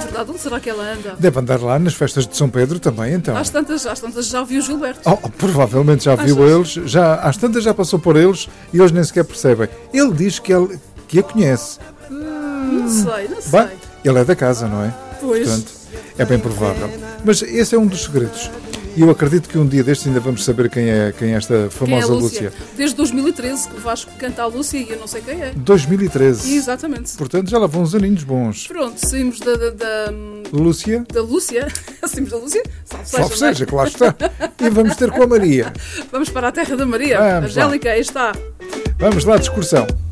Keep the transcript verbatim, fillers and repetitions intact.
verdade, onde será que ela anda? Deve andar lá nas festas de São Pedro também, então. Às tantas, às tantas já ouviu o Gilberto. Oh, provavelmente já viu Achas? eles, já, às tantas já passou por eles e eles nem sequer percebem. Ele diz que, ele, que a conhece. Não sei, não sei. Bem, ele é da casa, não é? Pois. Portanto, é bem provável. Mas esse é um dos segredos. E eu acredito que um dia destes ainda vamos saber quem é, quem é esta Quem é a famosa Lúcia? Lúcia. Desde dois mil e treze que o Vasco canta a Lúcia e eu não sei quem é. dois mil e treze. Exatamente. Portanto, já lá vão uns aninhos bons. Pronto, saímos da, da, da, Lúcia, da Lúcia. Saímos da Lúcia. Salve seja, salve não é? seja, que lá está. E vamos ter com a Maria. Vamos para a terra da Maria. Vamos lá. Angélica, aí está. Vamos lá de excursão.